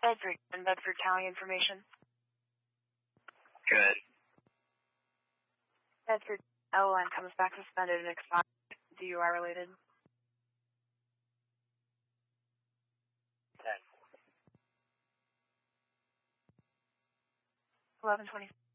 Bedford and Bedford County information. Good. Bedford L-line comes back suspended and expired. DUI related. 10. 11:20.